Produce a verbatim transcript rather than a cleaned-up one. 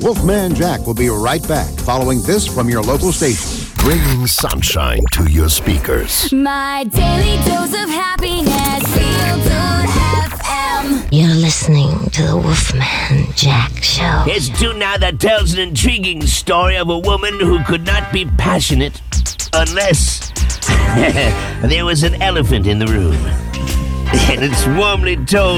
Wolfman Jack will be right back following this from your local station. Bringing sunshine to your speakers. My daily dose of happiness. Feel Good F M. You're listening to the Wolfman Jack Show. Here's a tune now that tells an intriguing story of a woman who could not be passionate unless there was an elephant in the room. And it's warmly told